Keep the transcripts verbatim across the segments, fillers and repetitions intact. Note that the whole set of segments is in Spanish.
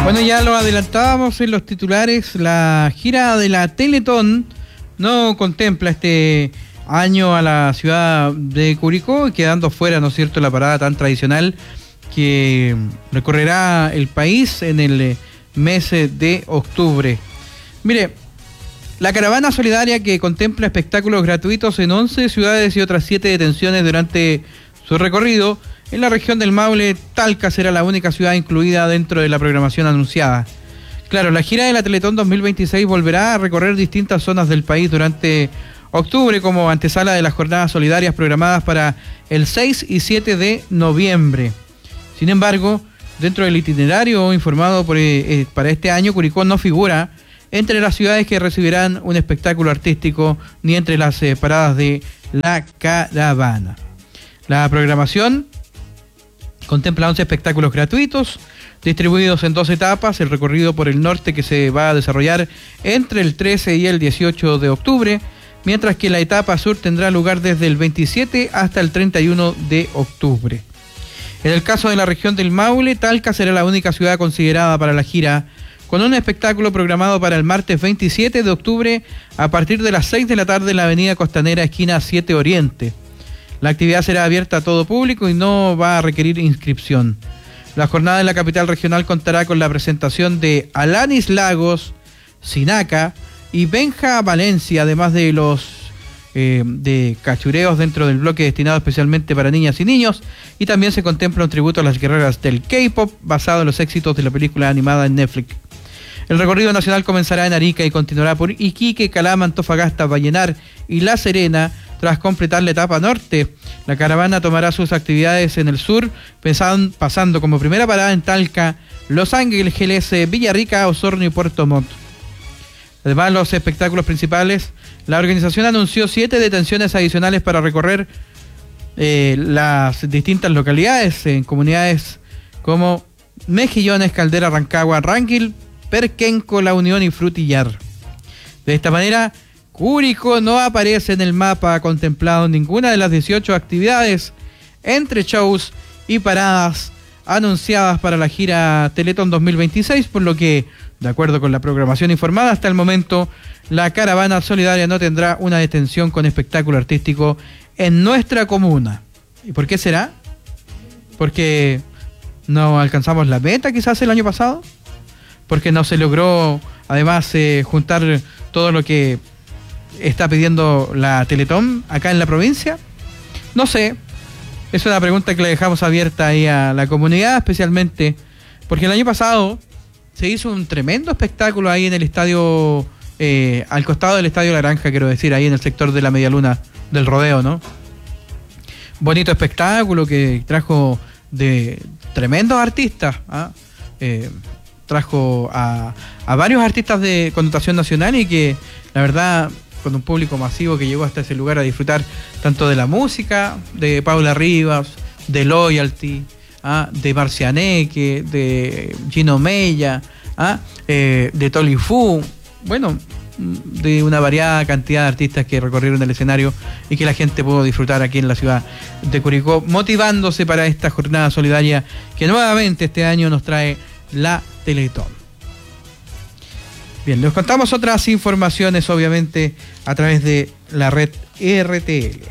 Bueno, ya lo adelantábamos en los titulares, la gira de la Teletón no contempla este año a la ciudad de Curicó, quedando fuera, ¿no es cierto?, la parada tan tradicional que recorrerá el país en el mes de octubre. Mire, la caravana solidaria que contempla espectáculos gratuitos en once ciudades y otras siete detenciones durante su recorrido en la región del Maule, Talca será la única ciudad incluida dentro de la programación anunciada. Claro, la gira de la Teletón dos mil veintiséis volverá a recorrer distintas zonas del país durante octubre como antesala de las jornadas solidarias programadas para el seis y siete de noviembre. Sin embargo, dentro del itinerario informado por, eh, para este año, Curicó no figura entre las ciudades que recibirán un espectáculo artístico ni entre las eh, paradas de la caravana. La programación contempla once espectáculos gratuitos distribuidos en dos etapas, el recorrido por el norte que se va a desarrollar entre el trece y el dieciocho de octubre, mientras que la etapa sur tendrá lugar desde el veintisiete hasta el treinta y uno de octubre. En el caso de la región del Maule, Talca será la única ciudad considerada para la gira, con un espectáculo programado para el martes veintisiete de octubre a partir de las seis de la tarde en la avenida Costanera, esquina siete Oriente. La actividad será abierta a todo público y no va a requerir inscripción. La jornada en la capital regional contará con la presentación de Alanis Lagos, Sinaca y Benja Valencia, además de los eh, de cachureos dentro del bloque destinado especialmente para niñas y niños, y también se contempla un tributo a las guerreras del K-pop basado en los éxitos de la película animada en Netflix. El recorrido nacional comenzará en Arica y continuará por Iquique, Calama, Antofagasta, Vallenar y La Serena. Tras completar la etapa norte, la caravana tomará sus actividades en el sur, pasando como primera parada en Talca, Los Ángeles, Villarrica, Osorno y Puerto Montt. Además, los espectáculos principales, la organización anunció siete detenciones adicionales para recorrer eh, las distintas localidades en comunidades como Mejillones, Caldera, Rancagua, Ranquil, Perquenco, La Unión y Frutillar. De esta manera, Curicó no aparece en el mapa contemplado en ninguna de las dieciocho actividades entre shows y paradas anunciadas para la gira Teletón dos mil veintiséis, por lo que, de acuerdo con la programación informada hasta el momento, la caravana solidaria no tendrá una detención con espectáculo artístico en nuestra comuna. ¿Y por qué será? ¿Porque no alcanzamos la meta quizás el año pasado? ¿Porque no se logró además eh, juntar todo lo que está pidiendo la Teletón acá en la provincia? No sé, es una pregunta que le dejamos abierta ahí a la comunidad, especialmente porque el año pasado se hizo un tremendo espectáculo ahí en el estadio, eh, al costado del Estadio La Granja, quiero decir, ahí en el sector de la Medialuna del Rodeo, ¿no? Bonito espectáculo que trajo de tremendos artistas, ¿ah? eh, trajo a, a varios artistas de connotación nacional y que la verdad, con un público masivo que llegó hasta ese lugar a disfrutar tanto de la música de Paula Rivas, de Loyalty, ¿ah? de Marcianeque, de Gino Mella, ¿ah? eh, de Toli Fu, bueno, de una variada cantidad de artistas que recorrieron el escenario y que la gente pudo disfrutar aquí en la ciudad de Curicó, motivándose para esta jornada solidaria que nuevamente este año nos trae la Teletón. Bien, les contamos otras informaciones, obviamente, a través de la red R T L.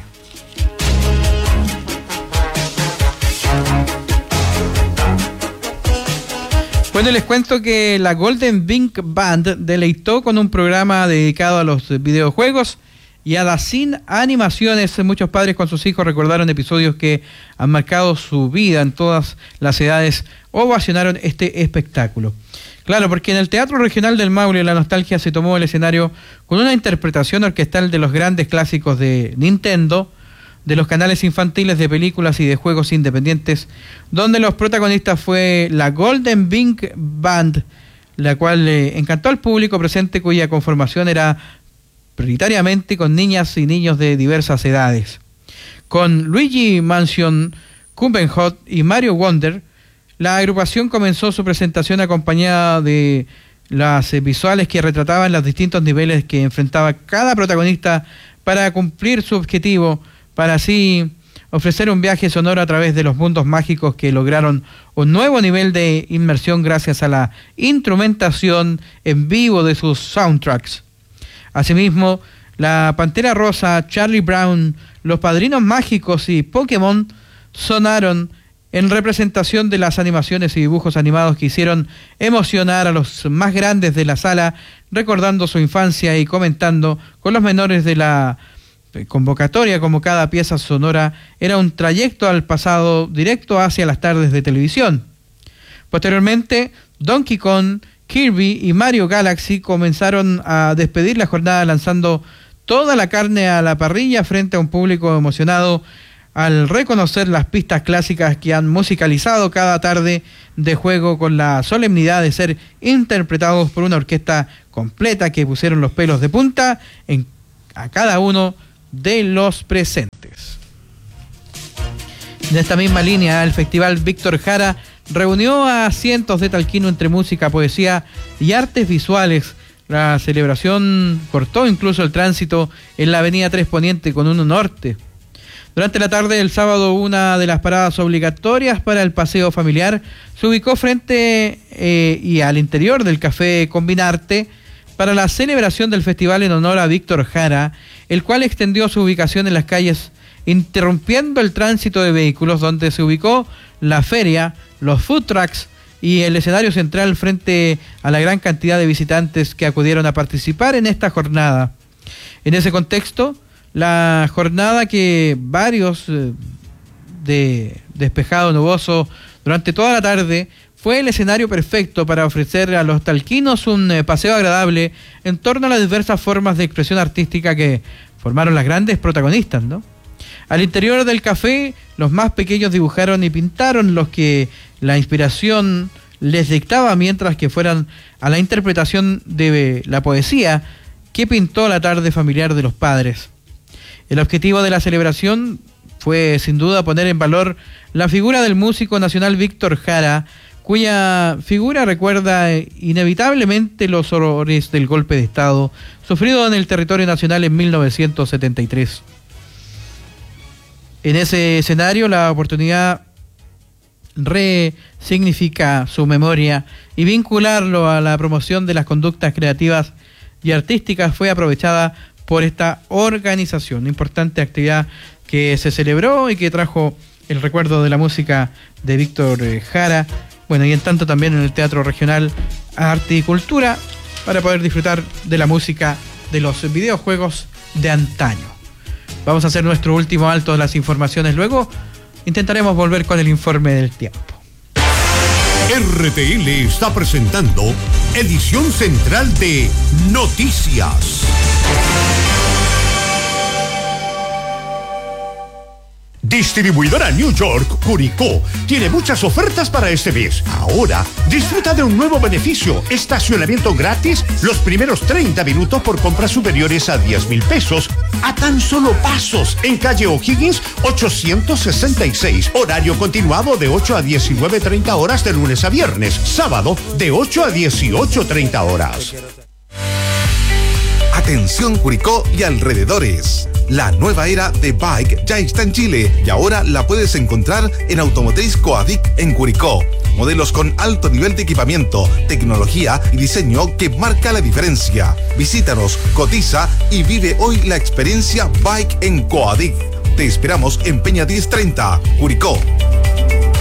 Bueno, les cuento que la Golden Bink Band deleitó con un programa dedicado a los videojuegos y a las sin animaciones. Muchos padres con sus hijos recordaron episodios que han marcado su vida en todas las edades, ovacionaron este espectáculo. Claro, porque en el Teatro Regional del Maule la nostalgia se tomó el escenario con una interpretación orquestal de los grandes clásicos de Nintendo, de los canales infantiles de películas y de juegos independientes, donde los protagonistas fue la Golden Bink Band, la cual eh, encantó al público presente, cuya conformación era prioritariamente con niñas y niños de diversas edades. Con Luigi Mansion, Kumbenhot y Mario Wonder, la agrupación comenzó su presentación acompañada de las eh, visuales que retrataban los distintos niveles que enfrentaba cada protagonista para cumplir su objetivo, para así ofrecer un viaje sonoro a través de los mundos mágicos que lograron un nuevo nivel de inmersión gracias a la instrumentación en vivo de sus soundtracks. Asimismo, La Pantera Rosa, Charlie Brown, Los Padrinos Mágicos y Pokémon sonaron en representación de las animaciones y dibujos animados que hicieron emocionar a los más grandes de la sala, recordando su infancia y comentando con los menores de la convocatoria como cada pieza sonora era un trayecto al pasado directo hacia las tardes de televisión. Posteriormente, Donkey Kong, Kirby y Mario Galaxy comenzaron a despedir la jornada lanzando toda la carne a la parrilla frente a un público emocionado al reconocer las pistas clásicas que han musicalizado cada tarde de juego con la solemnidad de ser interpretados por una orquesta completa que pusieron los pelos de punta en, a cada uno de los presentes. En esta misma línea, el Festival Víctor Jara reunió a cientos de talquinos entre música, poesía y artes visuales. La celebración cortó incluso el tránsito en la avenida Tres Poniente con uno Norte. Durante la tarde del sábado, una de las paradas obligatorias para el paseo familiar se ubicó frente eh, y al interior del Café Combinarte para la celebración del festival en honor a Víctor Jara, el cual extendió su ubicación en las calles, interrumpiendo el tránsito de vehículos, donde se ubicó la feria, los food trucks y el escenario central frente a la gran cantidad de visitantes que acudieron a participar en esta jornada. En ese contexto, la jornada que varios eh, de despejado nuboso durante toda la tarde fue el escenario perfecto para ofrecer a los talquinos un eh, paseo agradable en torno a las diversas formas de expresión artística que formaron las grandes protagonistas, ¿no? Al interior del café, los más pequeños dibujaron y pintaron los que la inspiración les dictaba, mientras que fueran a la interpretación de la poesía que pintó la tarde familiar de los padres. El objetivo de la celebración fue sin duda poner en valor la figura del músico nacional Víctor Jara, cuya figura recuerda inevitablemente los horrores del golpe de Estado sufrido en el territorio nacional en mil novecientos setenta y tres. En ese escenario, la oportunidad resignifica su memoria y vincularlo a la promoción de las conductas creativas y artísticas fue aprovechada por esta organización. Importante actividad que se celebró y que trajo el recuerdo de la música de Víctor Jara. Bueno, y en tanto también en el Teatro Regional Arte y Cultura para poder disfrutar de la música de los videojuegos de antaño. Vamos a hacer nuestro último alto de las informaciones. Luego intentaremos volver con el informe del tiempo. R T L está presentando edición central de Noticias. Distribuidora New York, Curicó, tiene muchas ofertas para este mes. Ahora, disfruta de un nuevo beneficio, estacionamiento gratis los primeros treinta minutos por compras superiores a diez mil pesos, a tan solo pasos, en calle O'Higgins ochocientos sesenta y seis, horario continuado de ocho a diecinueve treinta horas de lunes a viernes, sábado de ocho a dieciocho treinta horas. Atención Curicó y alrededores. La nueva era de Bike ya está en Chile y ahora la puedes encontrar en Automotriz Coadic en Curicó. Modelos con alto nivel de equipamiento, tecnología y diseño que marca la diferencia. Visítanos, cotiza y vive hoy la experiencia Bike en Coadic. Te esperamos en Peña diez treinta, Curicó.